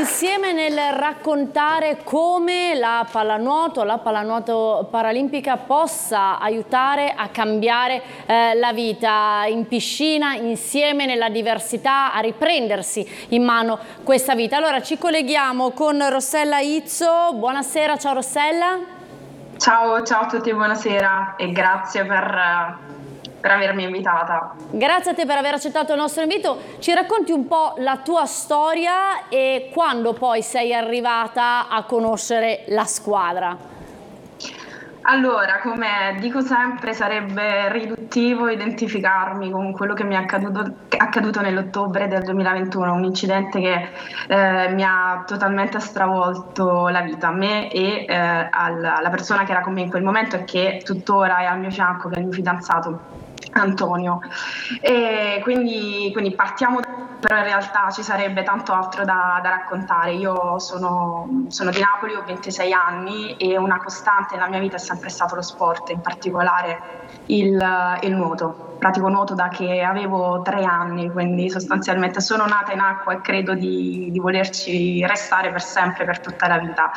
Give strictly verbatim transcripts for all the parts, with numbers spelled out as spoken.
insieme nel raccontare come la pallanuoto, la pallanuoto paralimpica possa aiutare a cambiare eh, la vita in piscina, insieme nella diversità, a riprendersi in mano questa vita. Allora ci colleghiamo con Rossella Izzo. Buonasera, ciao Rossella. Ciao, ciao a tutti, buonasera e grazie per... per avermi invitata. Grazie a te per aver accettato il nostro invito. Ci racconti un po' la tua storia e quando poi sei arrivata a conoscere la squadra? Allora, come dico sempre, sarebbe riduttivo identificarmi con quello che mi è accaduto, accaduto nell'ottobre del duemilaventuno, un incidente che eh, mi ha totalmente stravolto la vita, a me e eh, alla, alla persona che era con me in quel momento e che tuttora è al mio fianco, che è il mio fidanzato Antonio. E quindi, quindi partiamo, però in realtà ci sarebbe tanto altro da, da raccontare. Io sono, sono di Napoli, ho ventisei anni e una costante nella mia vita è sempre stato lo sport, in particolare il, il nuoto. Pratico nuoto da che avevo tre anni, quindi sostanzialmente sono nata in acqua e credo di, di volerci restare per sempre, per tutta la vita.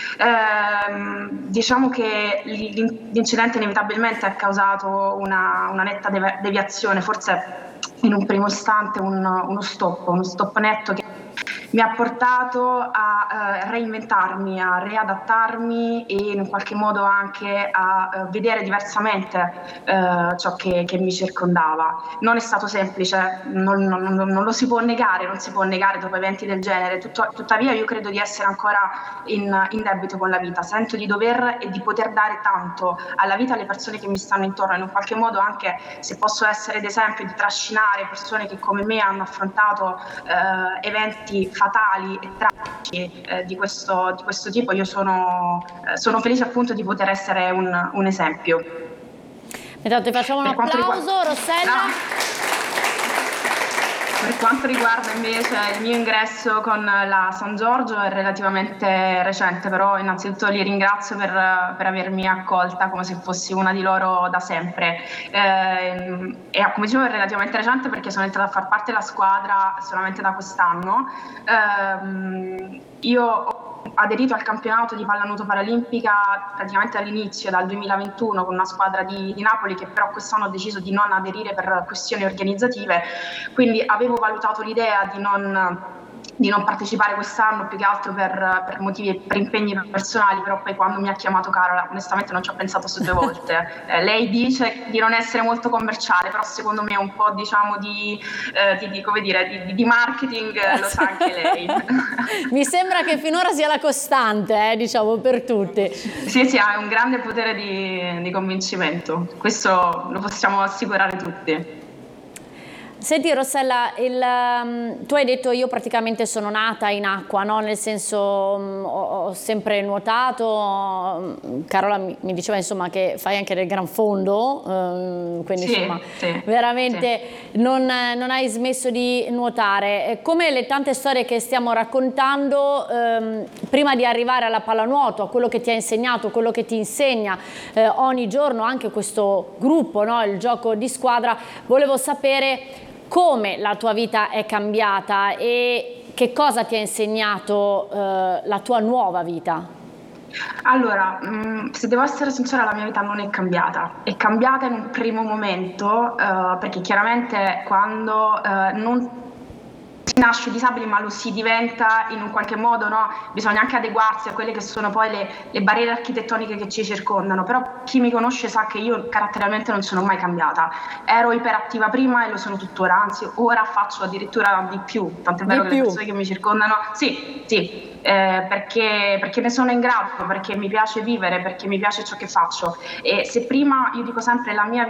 Eh, diciamo che l'incidente inevitabilmente ha causato una, una netta deviazione, forse in un primo istante un, uno stop, uno stop netto che mi ha portato a eh, reinventarmi, a riadattarmi e in qualche modo anche a eh, vedere diversamente eh, ciò che, che mi circondava. Non è stato semplice, non, non, non lo si può negare, non si può negare dopo eventi del genere, Tutto, tuttavia io credo di essere ancora in, in debito con la vita, sento di dover e di poter dare tanto alla vita, alle persone che mi stanno intorno, in un qualche modo anche, se posso essere d'esempio, di trascinare persone che come me hanno affrontato eh, eventi fatali e tragici eh, di, questo, di questo tipo. Io sono, eh, sono felice appunto di poter essere un, un esempio. Intanto ti facciamo un per applauso, riguarda... Rossella. No. Per quanto riguarda invece il mio ingresso con la San Giorgio è relativamente recente, però innanzitutto li ringrazio per, per avermi accolta come se fossi una di loro da sempre. Eh, e come dicevo è relativamente recente perché sono entrata a far parte della squadra solamente da quest'anno. Eh, io ho aderito al campionato di pallanuoto paralimpica praticamente all'inizio, dal duemilaventuno, con una squadra di, di Napoli, che però quest'anno ho deciso di non aderire per questioni organizzative, quindi avevo valutato l'idea di non di non partecipare quest'anno più che altro per, per motivi, per impegni personali, però poi quando mi ha chiamato Carola onestamente non ci ho pensato su due volte. Eh, lei dice di non essere molto commerciale, però secondo me un po' diciamo di, eh, di, di, come dire, di, di marketing eh, lo sa anche lei. Mi sembra che finora sia la costante, eh, diciamo, per tutti. Sì, sì, ha un grande potere di, di convincimento, questo lo possiamo assicurare tutti. Senti Rossella, il, um, tu hai detto io praticamente sono nata in acqua, no? Nel senso um, ho, ho sempre nuotato, um, Carola mi, mi diceva insomma che fai anche del gran fondo, um, quindi sì, insomma sì, veramente sì. non, non hai smesso di nuotare. Come le tante storie che stiamo raccontando, um, prima di arrivare alla pallanuoto, a quello che ti ha insegnato, quello che ti insegna eh, ogni giorno anche questo gruppo, no? Il gioco di squadra, volevo sapere come la tua vita è cambiata e che cosa ti ha insegnato eh, la tua nuova vita? Allora, mh, se devo essere sincera, la mia vita non è cambiata. È cambiata in un primo momento, eh, perché chiaramente quando eh, non si nasce disabili ma lo si diventa in un qualche modo, no? Bisogna anche adeguarsi a quelle che sono poi le, le barriere architettoniche che ci circondano, però chi mi conosce sa che io caratterialmente non sono mai cambiata, ero iperattiva prima e lo sono tuttora, anzi ora faccio addirittura di più, tant'è vero che le persone che mi circondano, sì, sì, eh, perché, perché ne sono in grado, perché mi piace vivere, perché mi piace ciò che faccio, e se prima io dico sempre la mia vita